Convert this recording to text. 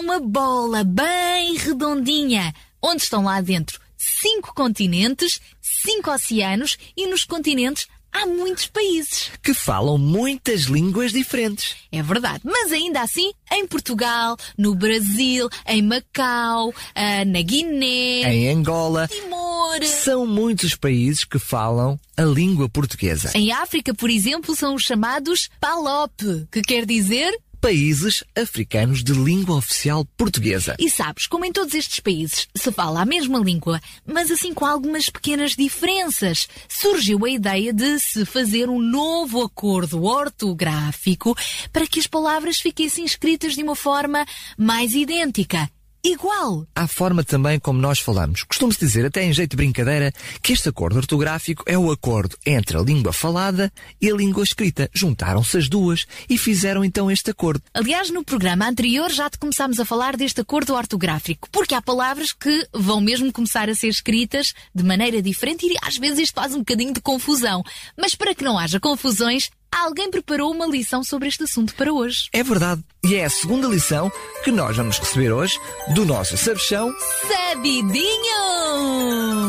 Uma bola bem redondinha, onde estão lá dentro 5 continentes, 5 oceanos e nos continentes há muitos países. Que falam muitas línguas diferentes. É verdade, mas ainda assim, em Portugal, no Brasil, em Macau, na Guiné, Em Angola, Timor. são muitos países que falam a língua portuguesa. Em África, por exemplo, são os chamados PALOP, que quer dizer... Países africanos de língua oficial portuguesa. E sabes, como em todos estes países se fala a mesma língua, mas assim com algumas pequenas diferenças, surgiu a ideia de se fazer um novo acordo ortográfico para que as palavras fiquessem escritas de uma forma mais idêntica. Igual. Há forma também como nós falamos. Costuma-se dizer, até em jeito de brincadeira, que este acordo ortográfico é o acordo entre a língua falada e a língua escrita. Juntaram-se as duas e fizeram então este acordo. Aliás, no programa anterior já te começámos a falar deste acordo ortográfico, porque há palavras que vão mesmo começar a ser escritas de maneira diferente e às vezes isto faz um bocadinho de confusão. Mas para que não haja confusões, alguém preparou uma lição sobre este assunto para hoje. É verdade. E é a segunda lição que nós vamos receber hoje do nosso Sabichão Sabidinho!